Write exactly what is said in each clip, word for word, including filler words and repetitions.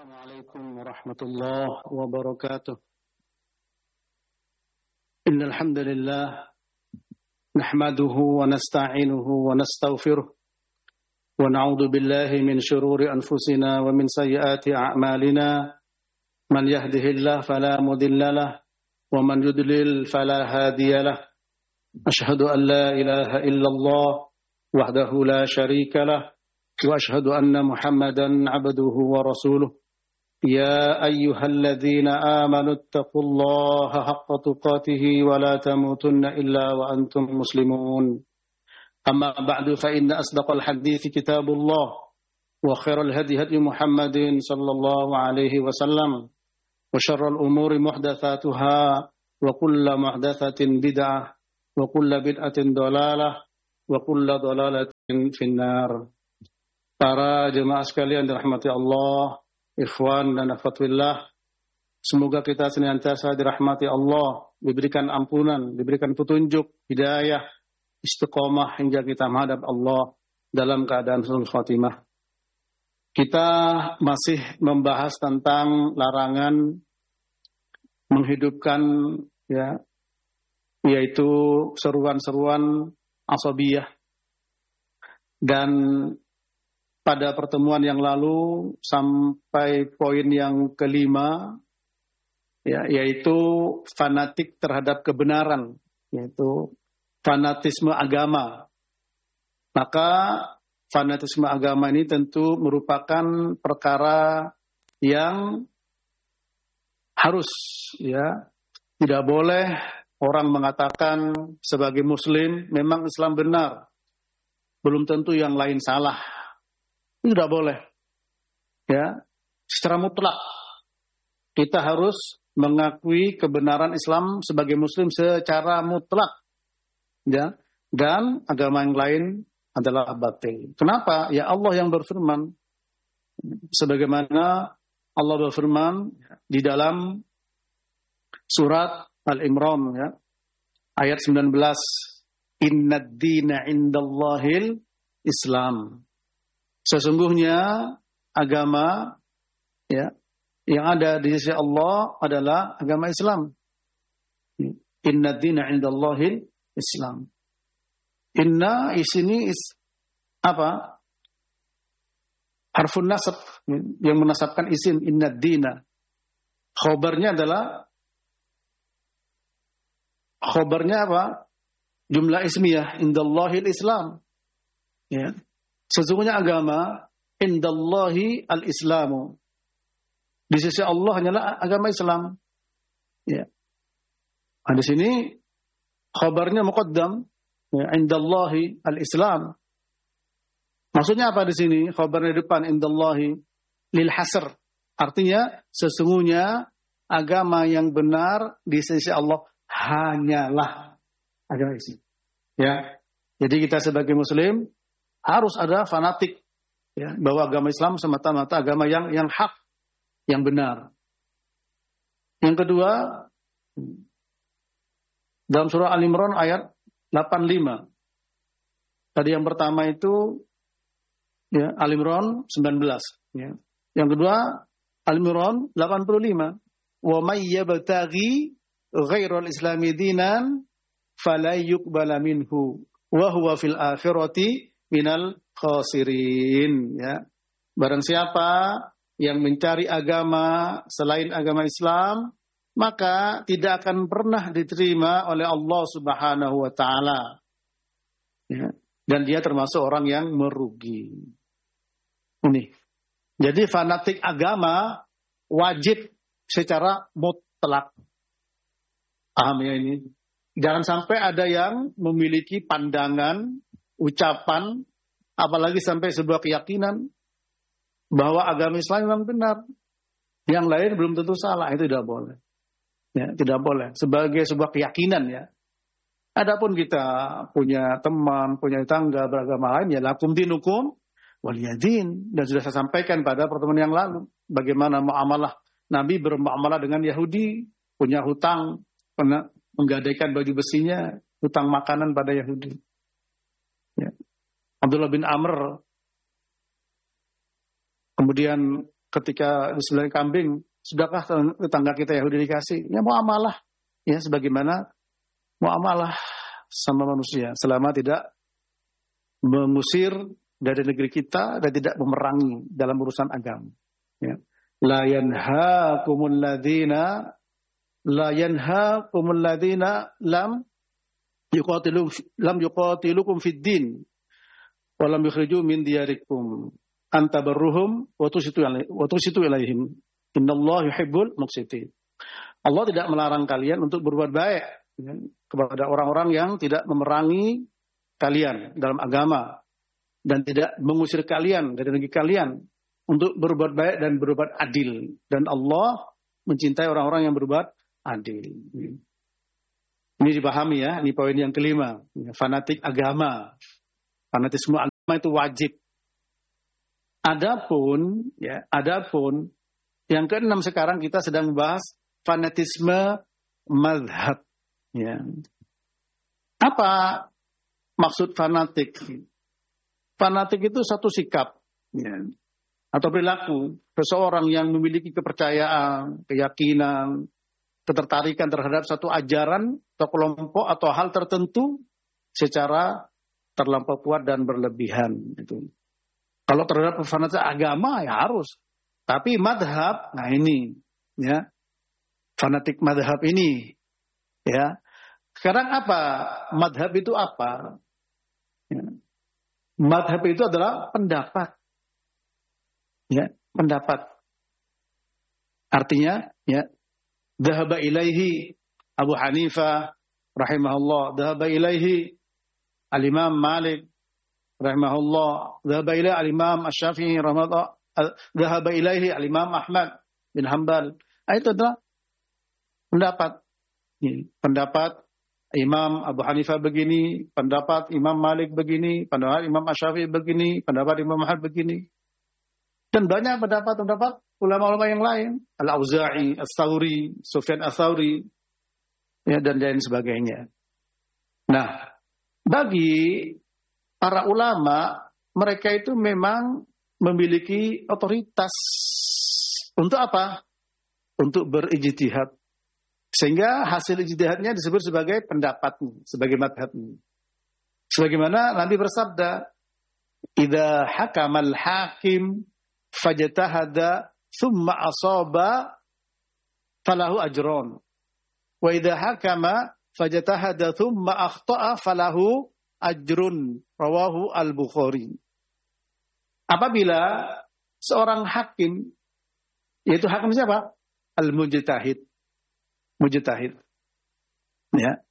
Assalamualaikum warahmatullahi wabarakatuh. Innal hamdalillah nahmaduhu wa nasta'inuhu wa nastaghfiruh wa na'udzu billahi min shururi anfusina wa min sayyiati a'malina. Man yahdihillahu fala mudilla lahu wa man yudlil fala hadiya lahu. Asyhadu an la ilaha illallah wahdahu la syarika lahu wa asyhadu anna Muhammadan 'abduhu wa rasuluh. Ya ayyuhalladzina amanu taqullaha haqqa tuqatih wa la tamutunna illa wa antum muslimun. Amma ba'du fa inna asdaqal hadithi kitabullah wa khairal hadi hadi Muhammadin sallallahu alaihi wasallam wa syarrul umuri muhdatsatuha wa kullu muhdatsatin bid'ah wa kullu bid'atin dhalalah wa kullu dhalalatin finnar. Para jemaah sekalian dirahmati Allah, ikhwan dan akhwatullah, semoga kita senantiasa dirahmati Allah, diberikan ampunan, diberikan petunjuk, hidayah, istiqomah hingga kita menghadap Allah dalam keadaan husnul khatimah. Kita masih membahas tentang larangan menghidupkan, ya, yaitu seruan-seruan asabiyah. Dan pada pertemuan yang lalu sampai poin yang kelima, ya, yaitu fanatik terhadap kebenaran, yaitu fanatisme agama. Maka fanatisme agama ini tentu merupakan perkara yang harus, ya, tidak boleh orang mengatakan sebagai muslim memang Islam benar, belum tentu yang lain salah. Itu tidak boleh, ya, secara mutlak kita harus mengakui kebenaran Islam sebagai muslim secara mutlak, ya, dan agama yang lain adalah batil. Kenapa? Ya Allah yang berfirman, sebagaimana Allah berfirman di dalam surat Al-Imran, ya, ayat sembilan belas, Innad dina indallahil Islam. Sesungguhnya agama, ya, yang ada di sisi Allah adalah agama Islam. Inna dina indallahil Islam. Inna di sini is apa? Harfun nasab yang menasabkan isim inna dina. Khobarnya adalah khobarnya apa? Jumlah ismiyah indallahil Islam. Ya. Sesungguhnya agama indallahi al-Islamu. Di sisi Allah hanyalah agama Islam. Ya. Nah, di sini khabarnya muqaddam, ya, indallahi al-Islam. Maksudnya apa di sini? Khabarnya depan indallahi lil hasr. Artinya sesungguhnya agama yang benar di sisi Allah hanyalah agama Islam. Ya. Jadi kita sebagai muslim harus ada fanatik, ya, bahwa agama Islam semata-mata agama yang yang hak, yang benar. Yang kedua, dalam surah Al-Imran ayat delapan puluh lima. Tadi yang pertama itu, ya, Al-Imran sembilan belas. Ya. Yang kedua, Al-Imran delapan puluh lima. Wa may yabtaghi ghairal islami dinan fala yuqbala minhu wa huwa fil akhirati minal khasirin, ya. Barang siapa yang mencari agama selain agama Islam, maka tidak akan pernah diterima oleh Allah Subhanahu wa taala. Ya. Dan dia termasuk orang yang merugi. Ini. Jadi fanatik agama wajib secara mutlak. Paham ya ini? Jangan sampai ada yang memiliki pandangan, ucapan, apalagi sampai sebuah keyakinan bahwa agama Islam memang benar, yang lain belum tentu salah. Itu tidak boleh, ya, tidak boleh sebagai sebuah keyakinan, ya. Adapun kita punya teman, punya tangga beragama lain, ya lakum dinukum waliyadin. Dan sudah saya sampaikan pada pertemuan yang lalu bagaimana muamalah Nabi bermuamalah dengan Yahudi, punya hutang, pernah menggadaikan baju besinya, hutang makanan pada Yahudi. Ya. Abdullah bin Amr kemudian ketika disembelih kambing, sudahkah tetangga kita Yahudi dikasih? Ya muamalah, ya sebagaimana muamalah sama manusia, selama tidak mengusir dari negeri kita dan tidak memerangi dalam urusan agama. Ya. La yanhaakumul ladzina la yanhaakumul ladzina lam yuqatilu lam yuqatilukum fid din wa lam yukhriju min diyarikum antabarruhum wa tusitu wa tusitu ilaihim innallaha yuhibbul muqsitin. Allah tidak melarang kalian untuk berbuat baik ya, kepada orang-orang yang tidak memerangi kalian dalam agama dan tidak mengusir kalian dari negeri kalian untuk berbuat baik dan berbuat adil, dan Allah mencintai orang-orang yang berbuat adil. Ini dipahami ya, ini poin yang kelima, fanatik agama. Fanatisme agama itu wajib. Adapun ya, adapun yang keenam sekarang kita sedang membahas fanatisme mazhab. Ya. Apa maksud fanatik? Fanatik itu satu sikap ya, atau perilaku seseorang yang memiliki kepercayaan, keyakinan, ketertarikan terhadap satu ajaran atau kelompok atau hal tertentu secara terlampau kuat dan berlebihan. Itu. Kalau terhadap fanatik agama ya harus, tapi madhab, nah ini, ya fanatik madhab ini, ya. Sekarang apa? Madhab itu apa? Ya. Madhab itu adalah pendapat, ya pendapat. Artinya, ya dhahaba ilaihi Abu Hanifah rahimahullah, dhahaba ilaihi al-Imam Malik rahimahullah, dhahaba ilaihi al-Imam Asy-Syafi'i rahimahullah, dhahaba ilaihi al-Imam Ahmad bin Hanbal. Itu adalah pendapat. Pendapat Imam Abu Hanifah begini, pendapat Imam Malik begini, pendapat Imam Asy-Syafi'i begini, pendapat Imam Ahmad begini. Dan banyak pendapat-pendapat ulama-ulama yang lain, Al-Auza'i, Ats-Tsauri, Sufyan Ats-Tsauri, ya, dan lain sebagainya. Nah, bagi para ulama, mereka itu memang memiliki otoritas untuk apa? Untuk berijtihad. Sehingga hasil ijtihadnya disebut sebagai pendapatnya, sebagai madhabnya. Sebagaimana Nabi bersabda, "Idza hakamal hakim fajtahada thumma asaba falahu ajron. Wa idza hakama fajtahada thumma akhta'a falahu ajrun." Rawahu Al-Bukhari. Apabila seorang hakim, yaitu hakim siapa? Al-mujtahid. Mujtahid. Ya.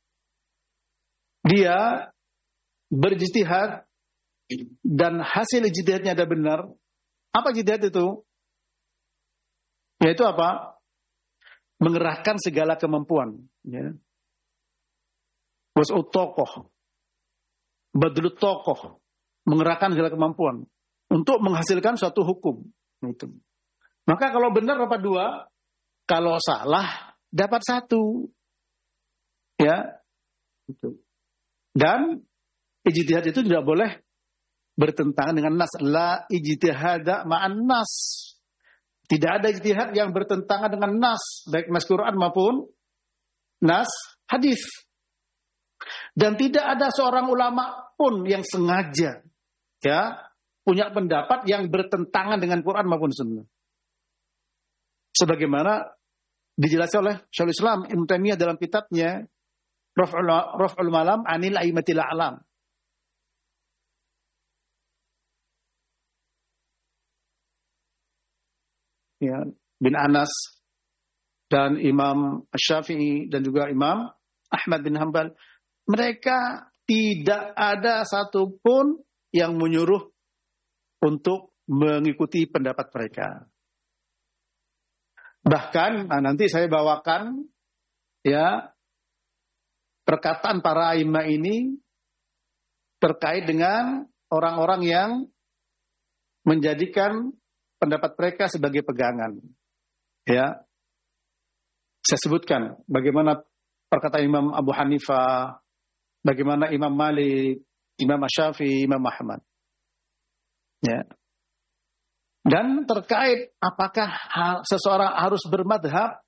Dia berijtihad dan hasil ijtihadnya ada benar. Apa ijtihad itu? Yaitu apa? Mengerahkan segala kemampuan, ya. Was'ut tokoh. Badlut tokoh. Mengerahkan segala kemampuan untuk menghasilkan suatu hukum. Itu. Maka kalau benar dapat dua, kalau salah dapat satu, ya, gitu. Dan ijtihad itu tidak boleh bertentangan dengan nas. La ijtihada ma'an nas. Tidak ada ijtihad yang bertentangan dengan nas, baik nas Quran maupun nas hadis. Dan tidak ada seorang ulama pun yang sengaja, ya, punya pendapat yang bertentangan dengan Quran maupun Sunnah. Sebagaimana dijelaskan oleh Syekhul Islam Ibnu Taimiyah dalam kitabnya Raf'ul Raf'ul Malam 'anil A'immatil A'lam. Ya, bin Anas dan Imam Asy-Syafi'i dan juga Imam Ahmad bin Hanbal, mereka tidak ada satupun yang menyuruh untuk mengikuti pendapat mereka. Bahkan nah nanti saya bawakan ya perkataan para a'immah ini terkait dengan orang-orang yang menjadikan pendapat mereka sebagai pegangan. Ya. Saya sebutkan bagaimana perkataan Imam Abu Hanifah, bagaimana Imam Malik, Imam Asy-Syafi'i, Imam Ahmad. Ya. Dan terkait apakah seseorang harus bermadhab,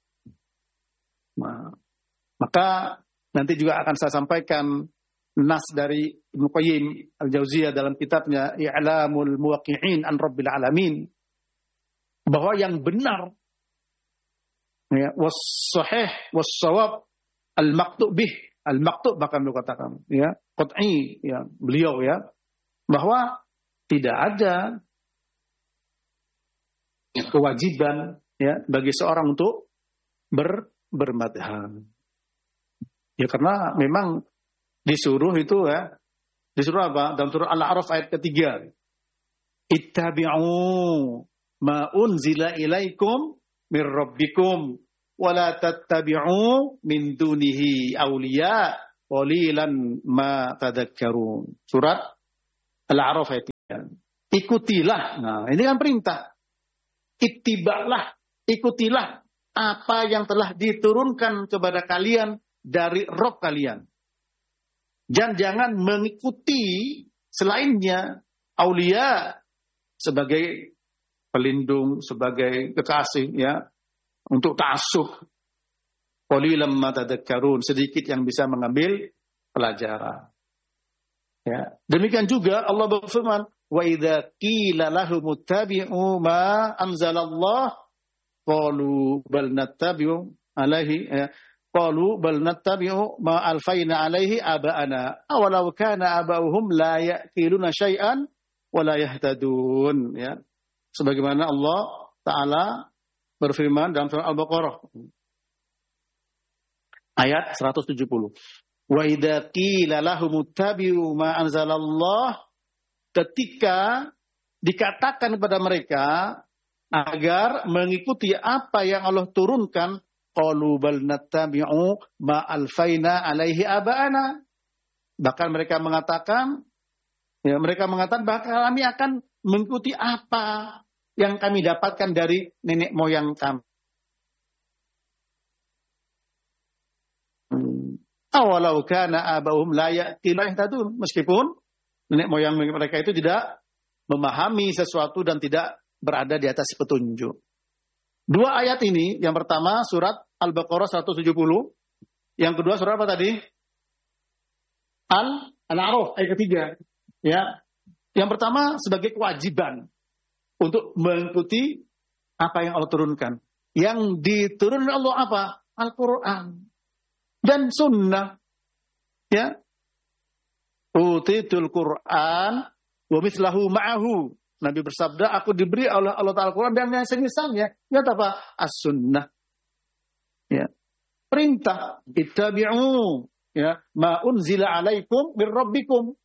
maka nanti juga akan saya sampaikan nas dari Ibnu Qayyim Al-Jauziyah dalam kitabnya I'lamul Muwaqqi'in an Rabbil Alamin, bahwa yang benar, ya, was-sahih was-shawab al-maqtu' bih, al-maqtu' bahkan beliau katakan, ya, qat'i, ya, beliau, ya, bahwa tidak ada kewajiban, ya, bagi seorang untuk ber bermadhab. Ya, karena memang disuruh itu, ya, disuruh apa? Dalam surah Al-A'raf ayat ketiga. Ittabi'u ma unzila ilaikum mir rabbikum wa la tattabi'u min dunihi awliya qalilan ma tadhakkarun. Surat Al-A'raf ayat tiga. Ikutilah. Nah, ini kan perintah. Ittiba'lah, ikutilah apa yang telah diturunkan kepada kalian dari Rabb kalian. Dan jangan mengikuti selainnya, aulia sebagai pelindung, sebagai kekasih, ya, untuk ta'assub. Qalilan ma tadhakkarun, sedikit yang bisa mengambil pelajaran. Ya. Demikian juga Allah berfirman, wa idza qila lahum ittabi'u ma anzalallah qalu bal nattabi'u alaihi ya, qalu bal nattabi'u ma alfaina alaihi aba'ana awalau kana aba'uhum la ya'qiluna syai'an wa la yahtadun, ya. Sebagaimana Allah taala berfirman dalam surah Al-Baqarah ayat seratus tujuh puluh. Wa idza qila lahum ittabi'u ma anzalallah, ketika dikatakan kepada mereka agar mengikuti apa yang Allah turunkan, qalu bal nattabi'u ma alfaina alaihi aba'ana. Bahkan mereka mengatakan, ya, mereka mengatakan bahkan kami akan mengikuti apa yang kami dapatkan dari nenek moyang kami. Awalau kana aba'uhum la ya'qiluna yahtadun, meskipun nenek moyang mereka itu tidak memahami sesuatu dan tidak berada di atas petunjuk. Dua ayat ini, yang pertama surat Al-Baqarah seratus tujuh puluh, yang kedua surat apa tadi? Al-A'raf ayat ketiga. Ya. Yang pertama sebagai kewajiban untuk mengikuti apa yang Allah turunkan. Yang diturunkan Allah apa? Al-Quran dan Sunnah. Ya. Utitul Quran wa mithlahu ma'ahu. Nabi bersabda, aku diberi oleh Allah Ta'ala Al-Quran dan yang semisalnya. Ya, apa? As-Sunnah. Ya. Perintah. Ittabi'u. Ya. Ma unzila alaikum min rabbikum.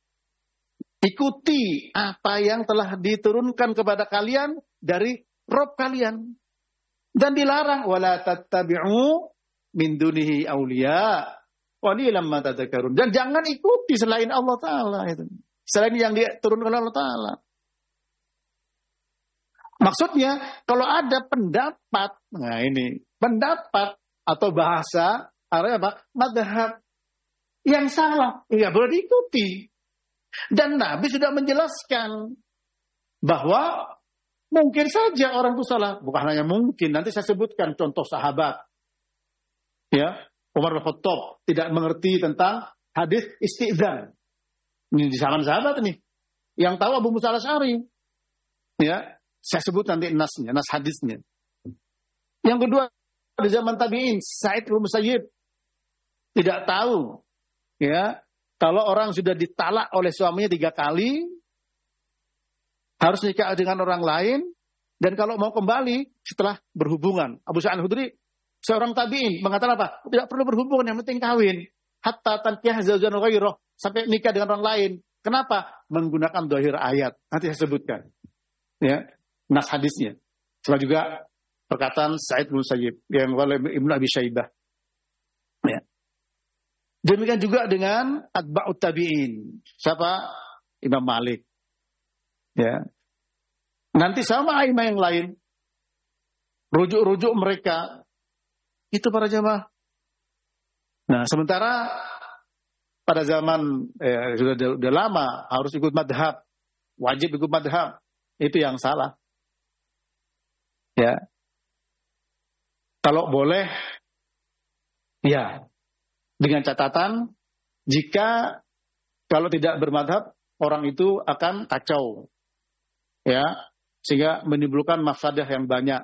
Ikuti apa yang telah diturunkan kepada kalian dari Rabb kalian. Dan dilarang. Wala tattabi'u min dunihi awliya. Qalilan ma tadhakkarun. Dan jangan ikuti selain Allah Ta'ala. Itu. Selain yang diturunkan oleh Allah Ta'ala. Maksudnya, kalau ada pendapat, nah ini, pendapat atau bahasa, artinya apa? Madhab yang salah, ya boleh diikuti. Dan Nabi sudah menjelaskan bahwa mungkin saja orang itu salah. Bukan hanya mungkin, nanti saya sebutkan contoh sahabat. Ya, Umar bin Khattab tidak mengerti tentang hadis isti'dzan. Ini di zaman sahabat ini. Yang tahu Abu Musa Al-Asy'ari. Ya, saya sebut nanti nasnya, nas hadisnya. Yang kedua, di zaman tabi'in, Sa'id bin Musayyib tidak tahu, ya, kalau orang sudah ditalak oleh suaminya tiga kali, harus nikah dengan orang lain, dan kalau mau kembali setelah berhubungan. Abu Sa'id Al-Khudri, seorang tabi'in, mengatakan apa? Tidak perlu berhubungan, yang penting kawin. Hatta tankih zawjan ghairah, sampai nikah dengan orang lain. Kenapa? Menggunakan dhahir ayat. Nanti saya sebutkan. Ya. Nas hadisnya. Setelah juga perkataan Sa'id bin Musayyib yang oleh Ibnu Abi Syaibah. Ya. Demikian juga dengan atba'ut tabi'in. Siapa? Imam Malik. Ya. Nanti sama imam yang lain. Rujuk-rujuk mereka. Itu para jamaah. Nah, sementara pada zaman eh, sudah, sudah lama harus ikut madhab. Wajib ikut madhab. Itu yang salah. Ya. Kalau boleh, ya, dengan catatan jika kalau tidak bermadhab, orang itu akan kacau, ya, sehingga menimbulkan mafsadah yang banyak.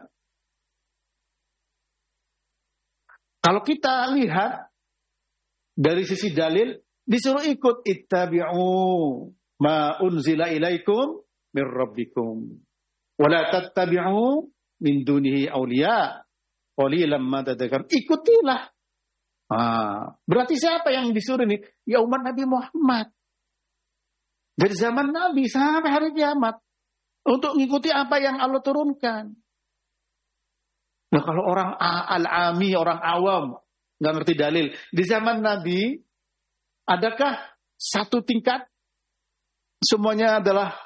Kalau kita lihat dari sisi dalil, disuruh ikut ittabi'u ma unzila ilaikum mir rabbikum wa la tattabi'u min dunihi awliya qalilan ma tadhakkarun. Ikutilah. Ah, berarti siapa yang disuruh ini? Ya umat Nabi Muhammad. Dari zaman Nabi sampai hari kiamat. Untuk mengikuti apa yang Allah turunkan. Nah kalau orang al-ami, orang awam, nggak ngerti dalil. Di zaman Nabi, adakah satu tingkat? Semuanya adalah